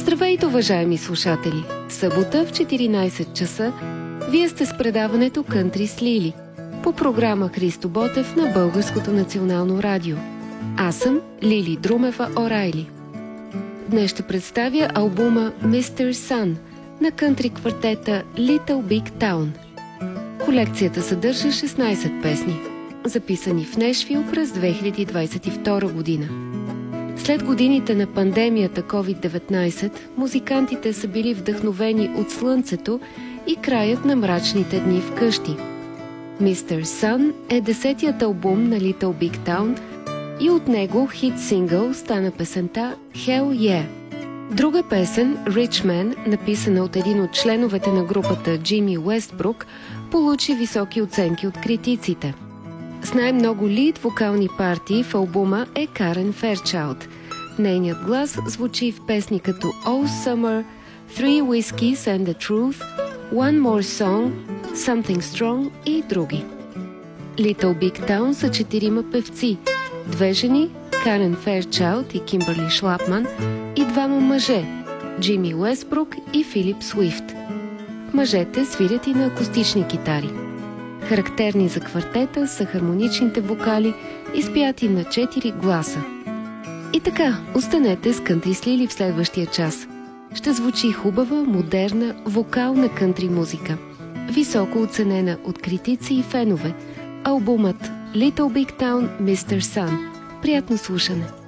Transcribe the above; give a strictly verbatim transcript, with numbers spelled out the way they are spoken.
Здравейте, уважаеми слушатели! Събота в четиринайсет часа вие сте с предаването Кънтри с Лили по програма Христо Ботев на Българското национално радио. Аз съм Лили Друмева Орайли. Днес ще представя албума мистер Sun на кънтри квартета Little Big Town. Колекцията съдържа шестнайсет песни, записани в Нешвил през две хиляди двайсет и втора година. След годините на пандемията ковид деветнайсет, музикантите са били вдъхновени от слънцето и краят на мрачните дни вкъщи. мистер Sun е десетият албум на Little Big Town и от него хит сингъл стана песента Hell Yeah. Друга песен, Rich Man, написана от един от членовете на групата Джими Уестбрук, получи високи оценки от критиците. С най-много лид вокални партии в албума е Карен Ферчайлд. Нейният глас звучи в песни като All Summer, Three Whiskies and the Truth, One More Song, Something Strong и други. Little Big Town са четирима певци, две жени, Карен Ферчайлд и Кимбърли Шлапман, и двама мъже, Джими Уестбрук и Филип Суифт. Мъжете свирят и на акустични китари. Характерни за квартета са хармоничните вокали, изпяти на четири гласа. И така, останете с Кънтри с Лили в следващия час. Ще звучи хубава, модерна, вокална кънтри музика. Високо оценена от критици и фенове. Албумът Little Big Town, мистер Sun. Приятно слушане!